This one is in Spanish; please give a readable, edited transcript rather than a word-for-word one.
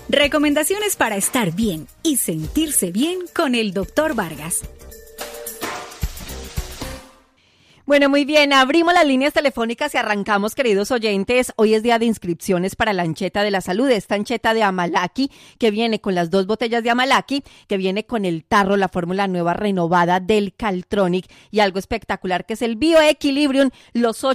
Recomendaciones para estar bien y sentirse bien con el Dr. Vargas. Bueno, muy bien, abrimos las líneas telefónicas y arrancamos, queridos oyentes. Hoy es día de inscripciones para la ancheta de la salud, esta ancheta de Amalaki, que viene con las 2 botellas de Amalaki, que viene con el tarro, la fórmula nueva renovada del Caltronic y algo espectacular que es el Bioequilibrium, los